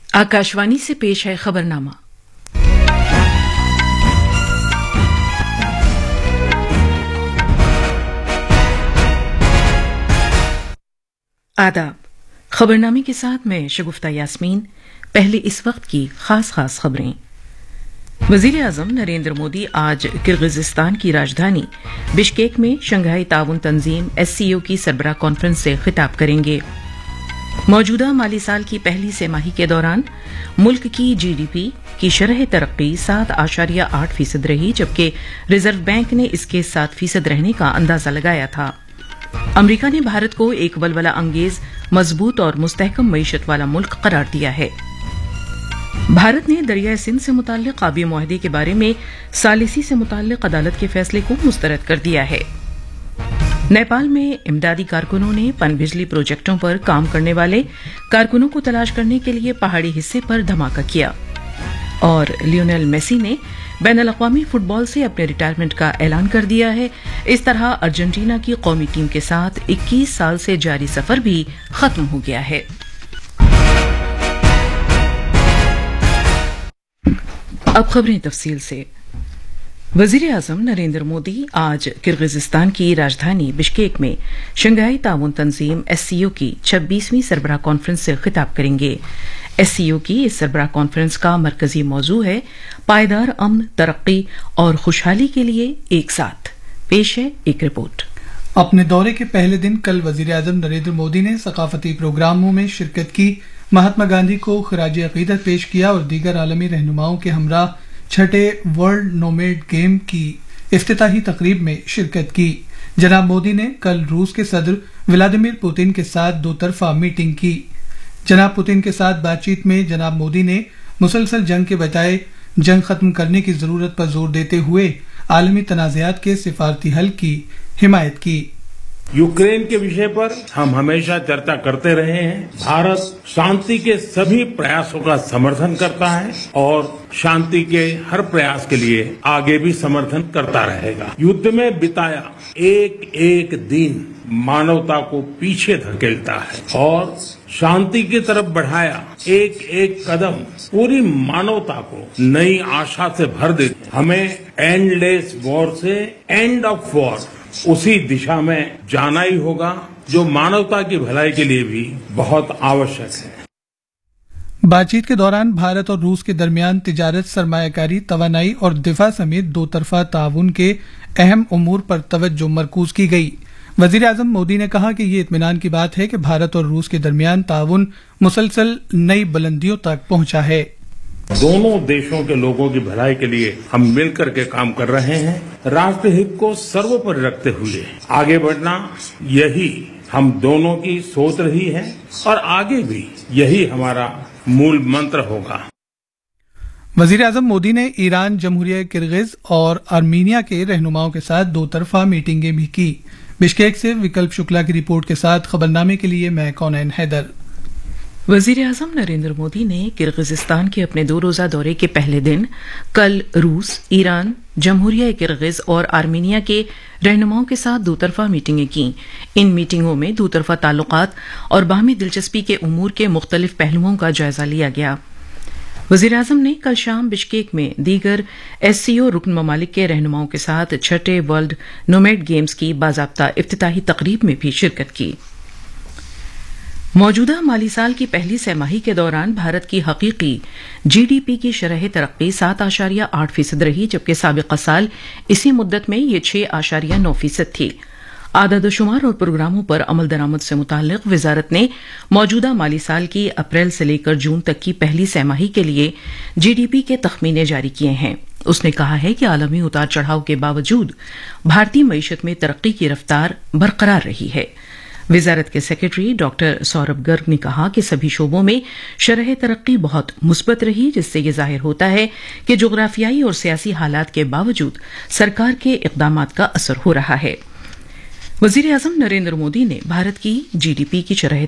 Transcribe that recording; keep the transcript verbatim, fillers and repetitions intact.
आकाशवाणी से पेश है खबरनामा। आदाब। खबरनामे के साथ मैं शगुफ्ता यास्मीन। पहले इस वक्त की खास खास खबरें। वजीर आजम नरेंद्र मोदी आज किर्गिजिस्तान की राजधानी बिश्केक में शंघाई ताउन तंजीम एससीओ की सरबराह कॉन्फ्रेंस से खिताब करेंगे। मौजूदा माली साल की पहली तिमाही के दौरान मुल्क की जीडीपी की शरह तरक्की सात आशारिया आठ फीसद रही, जबकि रिजर्व बैंक ने इसके सात फीसद रहने का अंदाजा लगाया था। अमरीका ने भारत को एक वलवला अंगेज, मजबूत और मुस्तहकम मईशत वाला मुल्क करार दिया है। भारत ने दरियाए सिंध से मुताल्लिक आबी मुआहदे के बारे में सालिसी से मुताल्लिक अदालत के फैसले को मुस्तरद कर दिया है। नेपाल में इमदादी कारकुनों ने पनबिजली प्रोजेक्टों पर काम करने वाले कारकुनों को तलाश करने के लिए पहाड़ी हिस्से पर धमाका किया। और लियोनेल मेसी ने बैनुल अक़वामी फुटबॉल से अपने रिटायरमेंट का ऐलान कर दिया है। इस तरह अर्जेंटीना की कौमी टीम के साथ इक्कीस साल से जारी सफर भी खत्म हो गया है। अब खबरें तफसील से। वजीर आजम नरेंद्र मोदी आज किर्गिजिस्तान की राजधानी बिश्केक में शंघाई ताउन तंजीम एससीओ की छब्बीसवीं सरबराह कॉन्फ्रेंस से खिताब करेंगे। एससीओ की इस सरबराह कॉन्फ्रेंस का मरकजी मौजू है पायदार अमन, तरक्की और खुशहाली के लिए एक साथ। पेश है एक रिपोर्ट। अपने दौरे के पहले दिन कल वजीर आजम नरेंद्र मोदी ने सकाफती प्रोग्रामों में शिरकत की, महात्मा गांधी को खिराज अकीदत पेश किया और दीगर आलमी रहनुमाओं के हमरा छठे वर्ल्ड नोमैड गेम की इफ्तिताही तकरीब में शिरकत की। जनाब मोदी ने कल रूस के सदर व्लादिमीर पुतिन के साथ दो तरफा मीटिंग की। जनाब पुतिन के साथ बातचीत में जनाब मोदी ने मुसलसल जंग के बजाय जंग खत्म करने की जरूरत पर जोर देते हुए आलमी तनाज़ात के सिफारती हल की हिमायत की। यूक्रेन के विषय पर हम हमेशा चर्चा करते रहे हैं। भारत शांति के सभी प्रयासों का समर्थन करता है और शांति के हर प्रयास के लिए आगे भी समर्थन करता रहेगा। युद्ध में बिताया एक एक दिन मानवता को पीछे धकेलता है और शांति की तरफ बढ़ाया एक एक कदम पूरी मानवता को नई आशा से भर देते। हमें एंडलेस वॉर से एंड ऑफ वॉर उसी दिशा में जाना ही होगा, जो मानवता की भलाई के लिए भी बहुत आवश्यक है। बातचीत के दौरान भारत और रूस के दरमियान तिजारत, सरमायाकारी, तवानाई और दिफा समेत दो तरफा ताउन के अहम उमूर पर तवज्जो मरकूज की गई। वजीर आजम मोदी ने कहा कि ये इत्मीनान की बात है कि भारत और रूस के दरमियान ताउन मुसलसल नई बुलंदियों तक पहुंचा है। दोनों देशों के लोगों की भलाई के लिए हम मिलकर के काम कर रहे हैं। राष्ट्र हित को सर्वोपरि रखते हुए आगे बढ़ना, यही हम दोनों की सोच रही है और आगे भी यही हमारा मूल मंत्र होगा। वजीर आजम मोदी ने ईरान, जमहूरिया किर्गिज और आर्मीनिया के रहनुमाओं के साथ दो तरफा मीटिंगें भी की। बिश्केक से विकल्प शुक्ला की रिपोर्ट के साथ खबरनामे के लिए मैं कौनैन हैदर। वजीर आजम नरेंद्र मोदी ने किर्गिजिस्तान के अपने दो रोजा दौरे के पहले दिन कल रूस, ईरान, जमहूरिया किर्गिज और आर्मीनिया के रहनुमाओं के साथ दो तरफा मीटिंगें की। इन मीटिंगों में दो तरफा ताल्लुकात और बाहमी दिलचस्पी के उमूर के मुख्तलिफ पहलुओं का जायजा लिया गया। वजीर आजम ने कल शाम बिश्केक में दीगर एससीओ रुकन ममालिक के रहनुमाओं के साथ छठे वर्ल्ड नोमैड गेम्स की बाज़ाब्ता इफ्तिताही तकरीब में भी शिरकत की। मौजूदा माली साल की पहली तिमाही के दौरान भारत की हकीकी जीडीपी की शरह तरक्की सात आशारिया आठ फीसद रही, जबकि साबिक़ा साल इसी मुद्दत में ये छह आशारिया नौ फीसद थी। आदाद शुमार और प्रोग्रामों पर अमल दरामद से मुताल्लिक वजारत ने मौजूदा माली साल की अप्रैल से लेकर जून तक की पहली तिमाही के लिए जीडीपी के तखमीने जारी किए हैं। उसने कहा है कि आलमी उतार चढ़ाव के बावजूद भारतीय मईशत में तरक्की की रफ्तार बरकरार रही है। वजारत के सेक्रेटरी डॉक्टर सौरभ गर्ग ने कहा कि सभी शोबों में शरह तरक्की बहुत मुस्बत रही, जिससे ये जाहिर होता है कि जोग्राफियाई और सियासी हालात के बावजूद सरकार के इक़दामात का असर हो रहा है। वजीर आजम नरेंद्र मोदी ने भारत की जीडीपी की शरह